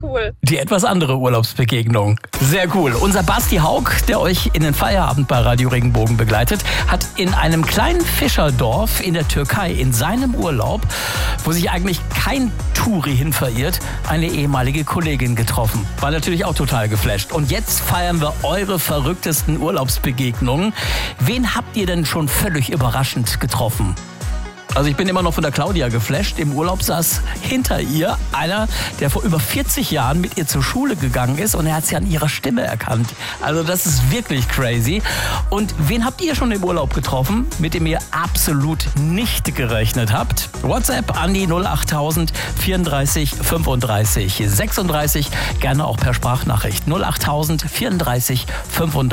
Cool. Die etwas andere Urlaubsbegegnung. Sehr cool. Unser Basti Haug, der euch in den Feierabend bei Radio Regenbogen begleitet, hat in einem kleinen Fischerdorf in der Türkei in seinem Urlaub, wo sich eigentlich kein Touri hin verirrt, eine ehemalige Kollegin getroffen. War natürlich auch total geflasht. Und jetzt feiern wir eure verrücktesten Urlaubsbegegnungen. Wen habt ihr denn schon völlig überraschend getroffen? Also ich bin immer noch von der Claudia geflasht. Im Urlaub saß hinter ihr einer, der vor über 40 Jahren mit ihr zur Schule gegangen ist und er hat sie an ihrer Stimme erkannt. Also das ist wirklich crazy. Und wen habt ihr schon im Urlaub getroffen, mit dem ihr absolut nicht gerechnet habt? WhatsApp an die 08000 34 35 36. Gerne auch per Sprachnachricht. 08000 34 35